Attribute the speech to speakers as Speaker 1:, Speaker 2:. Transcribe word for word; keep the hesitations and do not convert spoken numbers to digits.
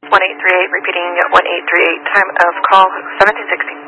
Speaker 1: one eight three eight, repeating one eight three eight, time of call seventeen sixty.